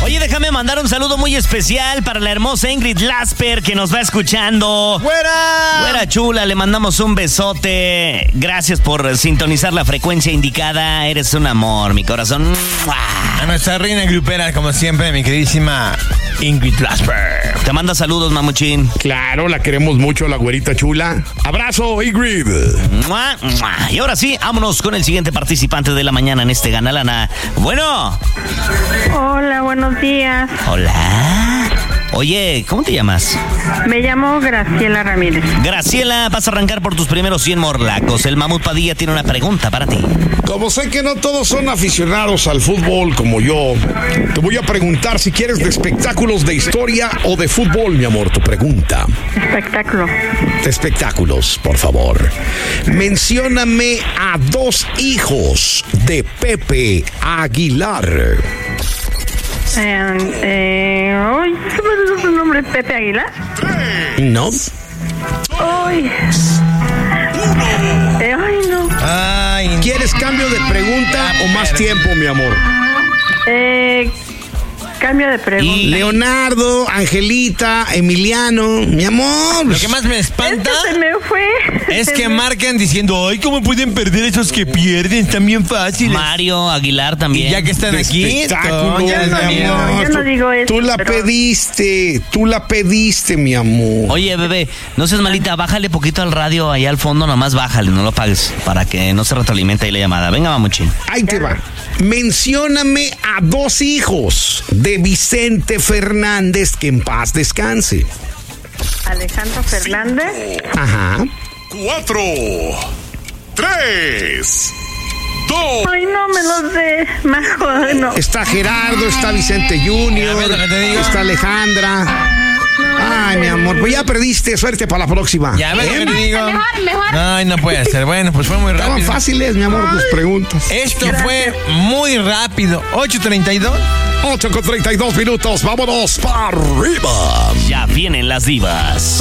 Oye, déjame mandar un saludo muy especial para la hermosa Ingrid Lasper que nos va escuchando. ¡Güera chula! Le mandamos un besote. Gracias por sintonizar la frecuencia indicada. Eres un amor, mi corazón. A nuestra reina grupera, como siempre, mi queridísima Ingrid Lasper. Te manda saludos, mamuchín. Claro, la queremos mucho, la güerita chula. Abrazo, Ingrid. ¡Mua, mua! Y ahora sí, vámonos con el siguiente participante de la mañana en este Gana Lana. Bueno. Hola, buenos días. Hola. Oye, ¿cómo te llamas? Me llamo Graciela Ramírez. Graciela, vas a arrancar por tus primeros 100 morlacos. El Mamut Padilla tiene una pregunta para ti. Como sé que no todos son aficionados al fútbol como yo, te voy a preguntar si quieres de espectáculos de historia o de fútbol, mi amor. Tu pregunta. Espectáculo. De espectáculos, por favor. Mencióname a 2 hijos de Pepe Aguilar. Ay, ¿cómo es su nombre? ¿Pepe Aguilar? ¿No? Ay. Ay, no. Ay, ¿Quieres cambio de pregunta o más tiempo, mi amor? Cambio de pregunta. Leonardo, Angelita, Emiliano, mi amor. lo que más me espanta Se me fue. es que marcan diciendo, ay, ¿cómo pueden perder esos que pierden? Están bien fáciles. Mario Aguilar también. Y ya que están De aquí, espectáculo, ya no, está bien. yo no digo eso, Tú la pero- pediste, mi amor. Oye, bebé, no seas malita, bájale poquito al radio allá al fondo, nomás bájale, no lo pagues, para que no se retroalimente ahí la llamada. Venga, mamuchín. Ahí te va. Mencióname a 2 hijos de Vicente Fernández, que en paz descanse. Alejandro Fernández. Ajá. 4, 3, 2. Ay, no me lo sé. Mejor no. Está Gerardo, está Vicente Junior, Ya ves lo que te digo. está Alejandra. Ay, mi amor, pues ya perdiste. Suerte para la próxima. Ya ves lo que te digo. Mejor. Ay, no puede ser. Bueno, pues fue muy Estaban rápido. fáciles, mi amor, tus preguntas. Esto fue muy rápido. 8:32. 8:32 minutos. Vámonos para arriba. Ya vienen las divas.